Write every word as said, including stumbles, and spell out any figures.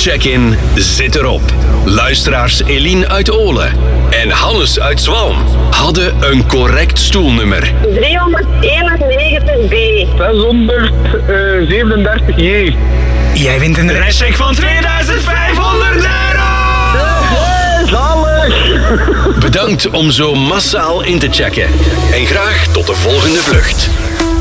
check-in zit erop. Luisteraars Eline uit Olen en Hannes uit Zwalm hadden een correct stoelnummer. driehonderdeenennegentig B. zeshonderdzevenendertig J. Jij wint een reischeck van tweeduizend vijfhonderd euro! Zalig! Bedankt om zo massaal in te checken. En graag tot de volgende vlucht.